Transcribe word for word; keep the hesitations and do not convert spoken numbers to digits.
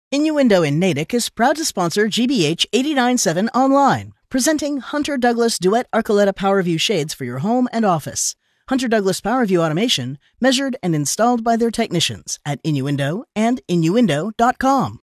Innuendo in Natick is proud to sponsor G B H eighty-nine point seven Online, presenting Hunter Douglas Duet Arcoletta PowerView shades for your home and office. Hunter Douglas PowerView automation, measured and installed by their technicians at Innuendo and innuendo dot com.